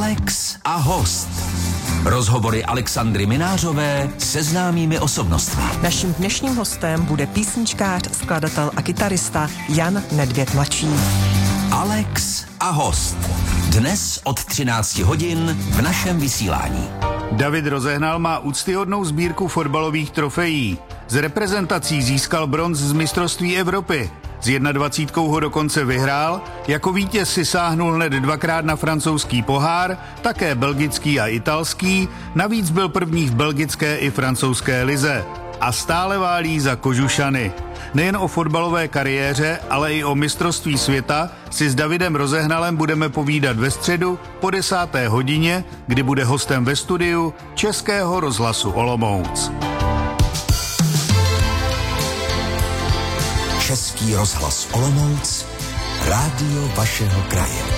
Alex a host. Rozhovory Alexandry Minářové se známými osobnostmi. Naším dnešním hostem bude písničkář, skladatel a kytarista Jan Nedvěd mladší. Alex a host. Dnes od 13 hodin v našem vysílání. David Rozehnal má úctyhodnou sbírku fotbalových trofejí. Z reprezentací získal bronz z mistrovství Evropy. S 21 ho dokonce vyhrál, jako vítěz si sáhnul hned dvakrát na francouzský pohár, také belgický a italský, navíc byl první v belgické i francouzské lize. A stále válí za Kožušany. Nejen o fotbalové kariéře, ale i o mistrovství světa si s Davidem Rozehnalem budeme povídat ve středu po 10. hodině, kdy bude hostem ve studiu Českého rozhlasu Olomouc. Český rozhlas Olomouc, rádio vašeho kraje.